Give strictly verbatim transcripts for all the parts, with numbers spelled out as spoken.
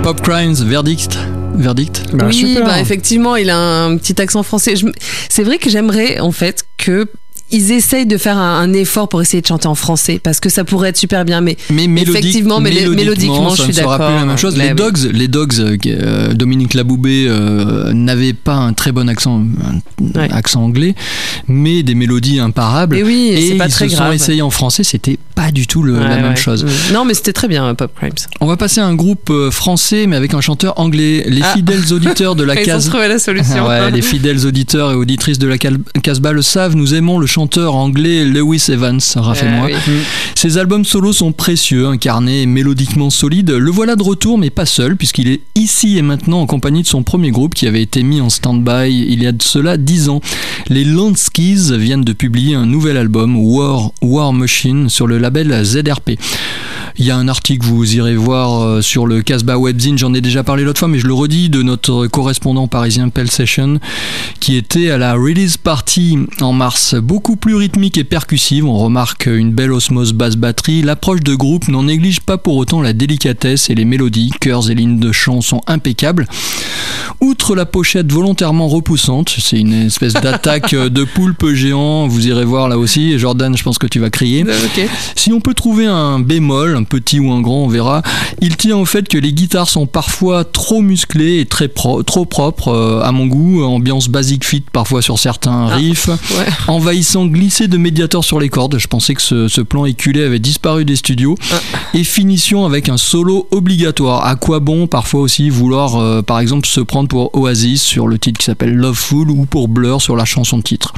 Pop Crimes, Verdict. Verdict. Bah, oui, super. bah, effectivement, il a un petit accent français. Je... C'est vrai que j'aimerais en fait que ils essayent de faire un, un effort pour essayer de chanter en français parce que ça pourrait être super bien, mais, mais mélodique, effectivement, mais mélodiquement, mélodiquement, je suis ça ne sera d'accord. plus la même chose. Mais Les oui. Dogs, les Dogs, euh, Dominique Laboubé euh, n'avait pas un très bon accent, un Ouais. accent anglais, mais des mélodies imparables. Et oui, et c'est pas ils très se grave. sont essayés en français, c'était pas du tout le, Ouais, la même ouais. chose. Mm. Non, mais c'était très bien, Pop Crimes. On va passer à un groupe euh, français, mais avec un chanteur anglais. Les Ah. fidèles auditeurs de la Ils ont case. trouvé la solution. Ouais, les fidèles auditeurs et auditrices de la Cal- Casbah le savent, nous aimons le chanteur anglais Lewis Evans, Raph et Euh, moi. oui. Ses albums solos sont précieux, incarnés et mélodiquement solides. Le voilà de retour, mais pas seul, puisqu'il est ici et maintenant en compagnie de son premier groupe qui avait été mis en stand-by il y a de cela dix ans. Les Lanskeys viennent de publier un nouvel album, War, War Machine, sur le label Z R P. Il y a un article, vous irez voir euh, sur le Casbah Webzine, j'en ai déjà parlé l'autre fois, mais je le redis, de notre correspondant parisien Pell Session, qui était à la release party en mars, beaucoup plus rythmique et percussive. On remarque une belle osmose basse-batterie. L'approche de groupe n'en néglige pas pour autant la délicatesse et les mélodies, chœurs et lignes de chant sont impeccables. Outre la pochette volontairement repoussante, c'est une espèce d'attaque de poulpe géant, vous irez voir là aussi, et Jordan, je pense que tu vas crier. Ok. Si on peut trouver un bémol, un petit ou un grand, on verra, il tient au fait que les guitares sont parfois trop musclées et très pro- trop propres euh, à mon goût, ambiance basic fit parfois sur certains riffs, Ouais. envahissant glisser de médiator sur les cordes, je pensais que ce, ce plan éculé avait disparu des studios, et finition avec un solo obligatoire. À quoi bon parfois aussi vouloir euh, par exemple se prendre pour Oasis sur le titre qui s'appelle Loveful ou pour Blur sur la chanson titre.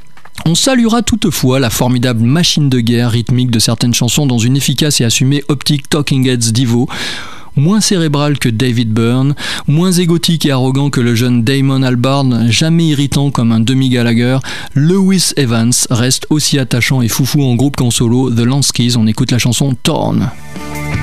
On saluera toutefois la formidable machine de guerre rythmique de certaines chansons dans une efficace et assumée optique Talking Heads Divo. Moins cérébral que David Byrne, moins égotique et arrogant que le jeune Damon Albarn, jamais irritant comme un demi-Gallagher, Lewis Evans reste aussi attachant et foufou en groupe qu'en solo. The Lanskeys, on écoute la chanson Torn.